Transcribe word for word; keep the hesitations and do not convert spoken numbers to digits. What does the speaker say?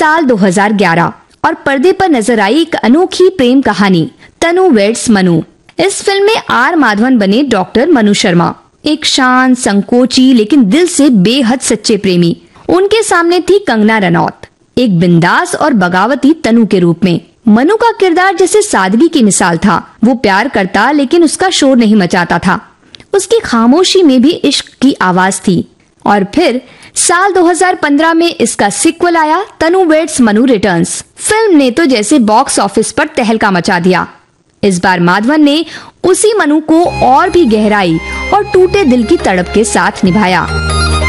साल दो हज़ार ग्यारह और पर्दे पर नजर आई एक अनोखी प्रेम कहानी तनु वेड्स मनु। इस फिल्म में आर माधवन बने डॉक्टर मनु शर्मा, एक शांत, संकोची लेकिन दिल से बेहद सच्चे प्रेमी। उनके सामने थी कंगना रनौत, एक बिंदास और बगावती तनु के रूप में। मनु का किरदार जैसे सादगी की मिसाल था। वो प्यार करता लेकिन उसका शोर नहीं मचाता था। उसकी खामोशी में भी इश्क की आवाज थी। और फिर साल दो हज़ार पंद्रह में इसका सीक्वल आया, तनु वेड्स मनु रिटर्न्स। फिल्म ने तो जैसे बॉक्स ऑफिस पर तहलका मचा दिया। इस बार माधवन ने उसी मनु को और भी गहराई और टूटे दिल की तड़प के साथ निभाया।